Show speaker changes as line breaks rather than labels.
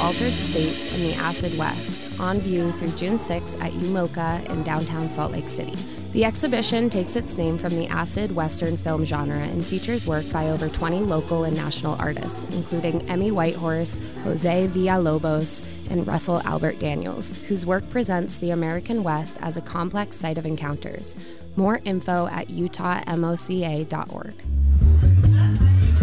altered states in the acid West, on view through June 6 at UMoCA in downtown Salt Lake City. The exhibition takes its name from the acid Western film genre and features work by over 20 local and national artists, including Emmy Whitehorse, Jose Villalobos, and Russell Albert Daniels, whose work presents the American West as a complex site of encounters. More info at utahmoca.org.